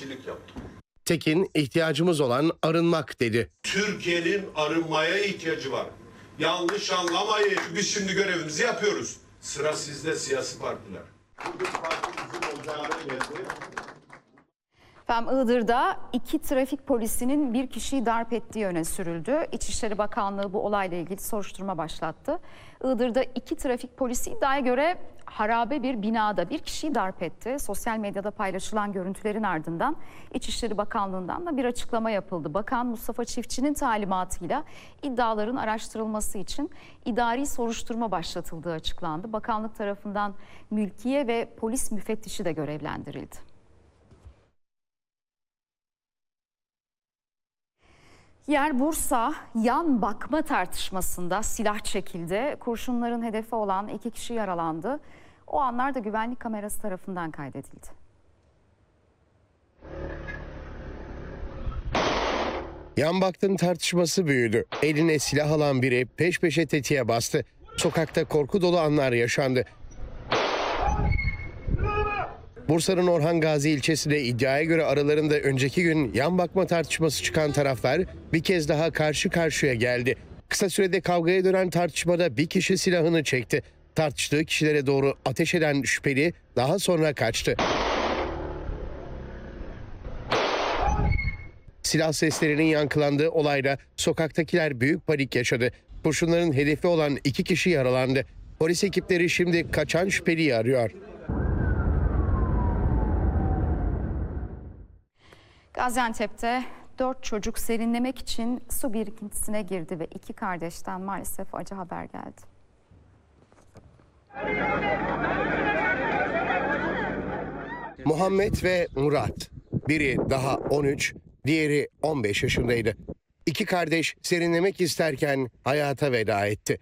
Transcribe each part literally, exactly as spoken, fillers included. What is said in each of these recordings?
bekçilik yaptım. Tekin ihtiyacımız olan arınmak dedi. Türkiye'nin arınmaya ihtiyacı var. Yanlış anlamayın. Biz şimdi görevimizi yapıyoruz. Sıra sizde siyasi partiler. Efendim, Iğdır'da iki trafik polisinin bir kişiyi darp ettiği öne sürüldü. İçişleri Bakanlığı bu olayla ilgili soruşturma başlattı. Iğdır'da iki trafik polisi iddiaya göre harabe bir binada bir kişiyi darp etti. Sosyal medyada paylaşılan görüntülerin ardından İçişleri Bakanlığı'ndan da bir açıklama yapıldı. Bakan Mustafa Çiftçi'nin talimatıyla iddiaların araştırılması için idari soruşturma başlatıldığı açıklandı. Bakanlık tarafından mülkiye ve polis müfettişi de görevlendirildi. Yer Bursa yan bakma tartışmasında silah çekildi. Kurşunların hedefi olan iki kişi yaralandı. O anlar da güvenlik kamerası tarafından kaydedildi. Yan baktın tartışması büyüdü. Eline silah alan biri peş peşe tetiğe bastı. Sokakta korku dolu anlar yaşandı. Bursa'nın Orhan Gazi ilçesinde iddiaya göre aralarında önceki gün yan bakma tartışması çıkan taraflar bir kez daha karşı karşıya geldi. Kısa sürede kavgaya dönen tartışmada bir kişi silahını çekti. Tartıştığı kişilere doğru ateş eden şüpheli daha sonra kaçtı. Silah seslerinin yankılandığı olayda sokaktakiler büyük panik yaşadı. Kurşunların hedefi olan iki kişi yaralandı. Polis ekipleri şimdi kaçan şüpheliyi arıyor. Gaziantep'te dört çocuk serinlemek için su birikintisine girdi ve iki kardeşten maalesef acı haber geldi. Muhammed ve Murat. Biri daha on üç, diğeri on beş yaşındaydı. İki kardeş serinlemek isterken hayata veda etti.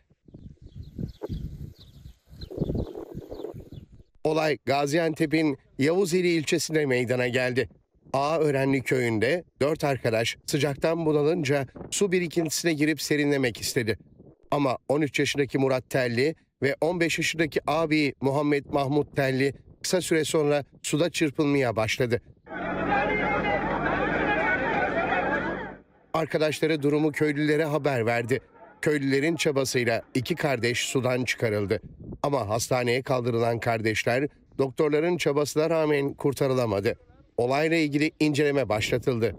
Olay Gaziantep'in Yavuzeli ilçesinde meydana geldi. Ağaörenli köyünde dört arkadaş sıcaktan bunalınca su birikintisine girip serinlemek istedi. Ama on üç yaşındaki Murat Telli ve on beş yaşındaki abi Muhammed Mahmut Telli kısa süre sonra suda çırpınmaya başladı. Arkadaşları durumu köylülere haber verdi. Köylülerin çabasıyla iki kardeş sudan çıkarıldı. Ama hastaneye kaldırılan kardeşler doktorların çabasına rağmen kurtarılamadı. Olayla ilgili inceleme başlatıldı.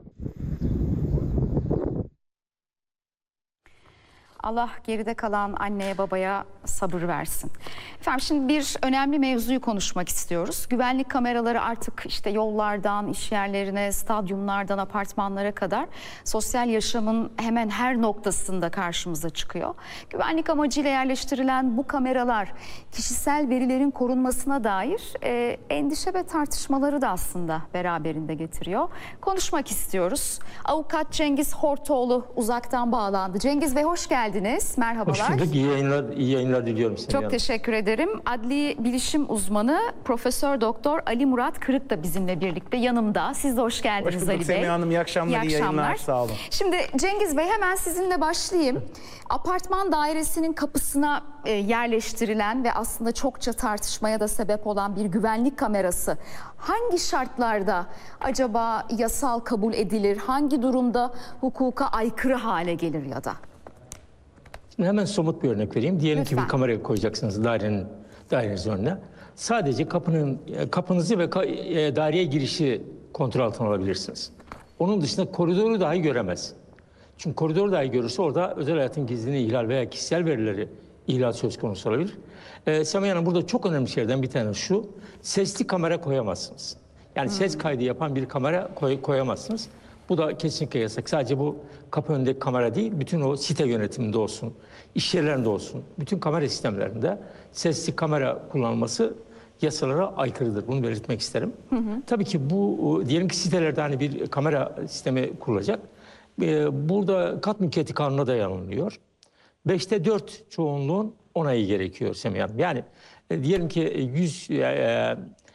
Allah geride kalan anneye babaya sabır versin. Efendim, şimdi bir önemli mevzuyu konuşmak istiyoruz. Güvenlik kameraları artık işte yollardan, iş yerlerine, stadyumlardan, apartmanlara kadar sosyal yaşamın hemen her noktasında karşımıza çıkıyor. Güvenlik amacıyla yerleştirilen bu kameralar kişisel verilerin korunmasına dair e, endişe ve tartışmaları da aslında beraberinde getiriyor. Konuşmak istiyoruz. Avukat Cengiz Hortoğlu uzaktan bağlandı. Cengiz Bey, hoş geldiniz. Merhabalar. Hoş bulduk. İyi yayınlar, iyi yayınlar diliyorum size. Çok yani. teşekkür ederim. Adli bilişim uzmanı Profesör Doktor Ali Murat Kırık da bizimle birlikte yanımda. Siz de hoş geldiniz hoş bulduk, Ali Bey. Semiha Hanım. İyi akşamlar, iyi yayınlar. Sağ olun. Şimdi Cengiz Bey, hemen sizinle başlayayım. Apartman dairesinin kapısına e, yerleştirilen ve aslında çokça tartışmaya da sebep olan bir güvenlik kamerası hangi şartlarda acaba yasal kabul edilir? Hangi durumda hukuka aykırı hale gelir ya da? Şimdi hemen somut bir örnek vereyim. Diyelim Lütfen. ki bir kamera koyacaksınız dairenin dairenizin önüne. Sadece kapının kapınızı ve daireye girişi kontrol altına alabilirsiniz. Onun dışında koridoru dahi göremez. Çünkü koridoru dahi görürse orada özel hayatın gizliliğini ihlal veya kişisel verileri ihlal söz konusu olabilir. Ee, Semiha Hanım, burada çok önemli şeylerden bir tanesi şu: sesli kamera koyamazsınız. Yani hmm. ses kaydı yapan bir kamera koy, koyamazsınız. Bu da kesinlikle yasak. Sadece bu kapı önündeki kamera değil, bütün o site yönetiminde olsun, iş yerlerinde olsun, bütün kamera sistemlerinde sesli kamera kullanılması yasalara aykırıdır. Bunu belirtmek isterim. Hı hı. Tabii ki bu, diyelim ki sitelerde hani bir kamera sistemi kurulacak. Ee, burada kat mülkiyeti kanununa dayanılıyor. Beşte dört çoğunluğun onayı gerekiyor Semiha Hanım. Yani e, diyelim ki yüz, e,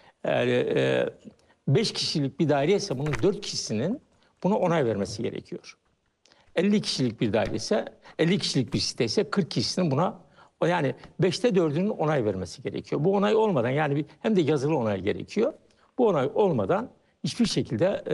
e, beş kişilik bir daire ise bunun dört kişisinin buna onay vermesi gerekiyor. elli kişilik bir daire ise, elli kişilik bir site ise kırk kişisinin buna, yani beşte dördünün onay vermesi gerekiyor. Bu onay olmadan, yani bir, hem de yazılı onay gerekiyor. Bu onay olmadan hiçbir şekilde